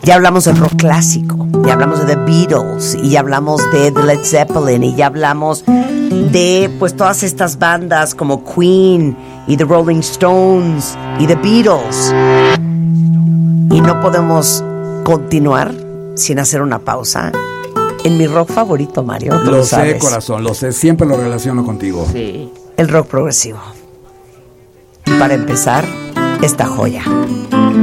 Ya hablamos del rock clásico, ya hablamos de The Beatles, y ya hablamos de The Led Zeppelin, y ya hablamos de pues todas estas bandas como Queen y The Rolling Stones y The Beatles. Y no podemos continuar sin hacer una pausa en mi rock favorito, Mario. Lo sé, corazón, lo sé, siempre lo relaciono contigo. Sí. El rock progresivo. Y para empezar, esta joya.